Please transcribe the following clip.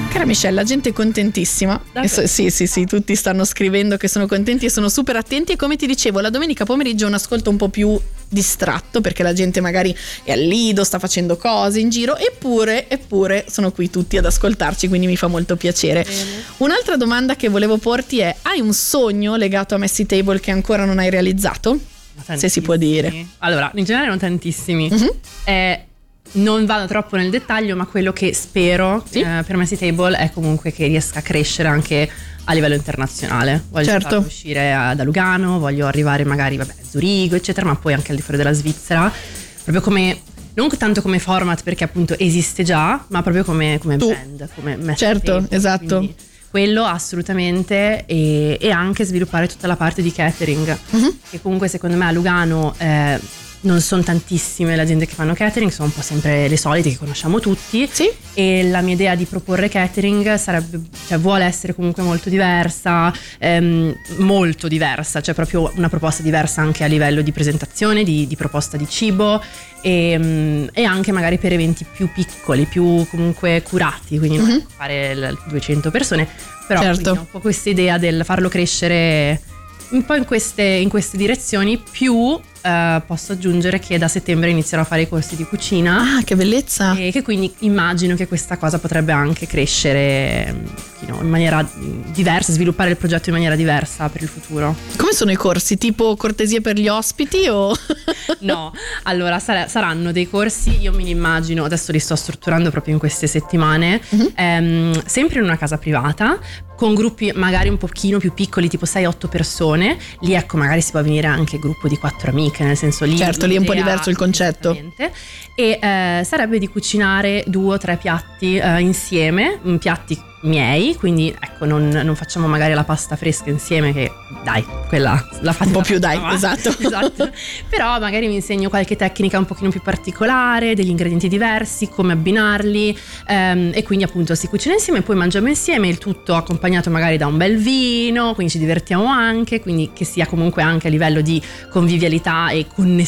Cara Michelle, la gente è contentissima. Sì, tutti stanno scrivendo che sono contenti e sono super attenti, e come ti dicevo la domenica pomeriggio è un ascolto un po' più distratto perché la gente magari è al lido, sta facendo cose in giro, eppure sono qui tutti ad ascoltarci, quindi mi fa molto piacere. Bene. Un'altra domanda che volevo porti è: hai un sogno legato a Messy Table che ancora non hai realizzato? Se si può dire. Allora, in generale non tantissimi. Mm-hmm. Non vado troppo nel dettaglio, ma quello che spero per Messy Table è comunque che riesca a crescere anche a livello internazionale. Voglio farlo uscire da Lugano, voglio arrivare magari a Zurigo, eccetera, ma poi anche al di fuori della Svizzera, proprio come, non tanto come format perché appunto esiste già, ma proprio come brand, come Messy Table. Esatto. Quindi quello assolutamente, e anche sviluppare tutta la parte di catering, che comunque secondo me a Lugano non sono tantissime le aziende che fanno catering, sono un po' sempre le solite che conosciamo tutti. Sì. E la mia idea di proporre catering sarebbe, vuole essere comunque molto diversa, cioè proprio una proposta diversa anche a livello di presentazione, di proposta di cibo, e anche magari per eventi più piccoli, più comunque curati, quindi non fare 200 persone, però quindi ho un po' questa idea del farlo crescere un po' in queste direzioni. Più posso aggiungere che da settembre inizierò a fare i corsi di cucina. Ah, che bellezza! E che quindi immagino che questa cosa potrebbe anche crescere in maniera diversa, sviluppare il progetto in maniera diversa per il futuro. Come sono i corsi? Tipo cortesie per gli ospiti o? No, allora saranno dei corsi, io me li immagino, adesso li sto strutturando proprio in queste settimane, sempre in una casa privata, con gruppi magari un pochino più piccoli, tipo 6-8 persone. Lì ecco, magari si può venire anche gruppo di 4 amiche, nel senso lì. Certo, lì è un po' diverso il concetto. E sarebbe di cucinare 2 o 3 piatti insieme, piatti miei, quindi ecco non facciamo magari la pasta fresca insieme, che dai, quella la fate un po' più, dai, no? esatto. Però magari mi insegno qualche tecnica un pochino più particolare, degli ingredienti diversi, come abbinarli, e quindi appunto si cucina insieme, poi mangiamo insieme, il tutto accompagnato magari da un bel vino, quindi ci divertiamo anche, quindi che sia comunque anche a livello di convivialità e